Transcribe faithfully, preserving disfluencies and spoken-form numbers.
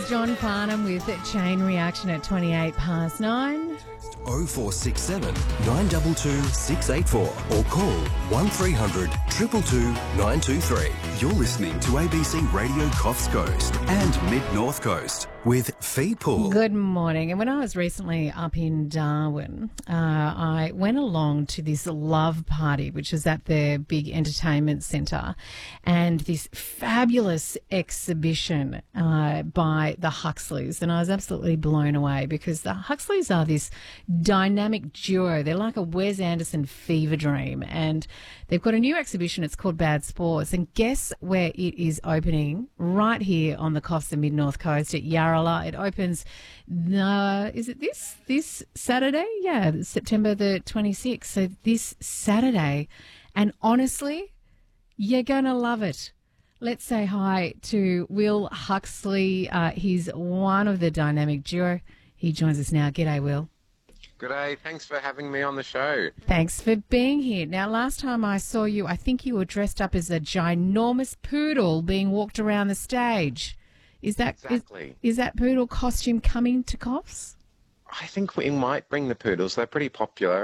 John Farnham with Chain Reaction at twenty-eight past nine. oh four six seven, nine two two, six eight four or call one three hundred, two two two, nine two three. You're listening to A B C Radio Coffs Coast and Mid-North Coast with Fee Pool. Good morning. And when I was recently up in Darwin, uh, I went along to this love party, which is at their big entertainment centre, and this fabulous exhibition uh, by the Huxleys. And I was absolutely blown away because the Huxleys are this dynamic duo. They're like a Wes Anderson fever dream. And they've got a new exhibition. It's called Bad Sports. And guess where it is opening? Right here on the Coffs and Mid-North Coast at Yarrala. It opens, uh, is it this this Saturday? Yeah, September the twenty-sixth. So this Saturday. And honestly, you're going to love it. Let's say hi to Will Huxley. Uh, he's one of the dynamic duo. He joins us now. G'day, Will. G'day, thanks for having me on the show. Thanks for being here. Now, last time I saw you, I think you were dressed up as a ginormous poodle being walked around the stage. Is that Exactly. is, is that poodle costume coming to Coffs? I think we might bring the poodles. They're pretty popular.